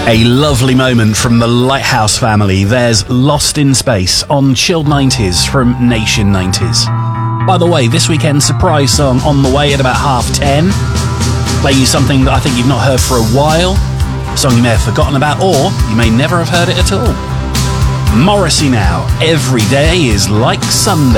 A lovely moment from the Lighthouse family. There's Lost in Space on Chilled 90s from Nation 90s. By the way, this weekend's surprise song on the way at about 10:30. Play you something that I think you've not heard for a while, a song you may have forgotten about, or you may never have heard it at all. Morrissey now. Every day is like Sunday.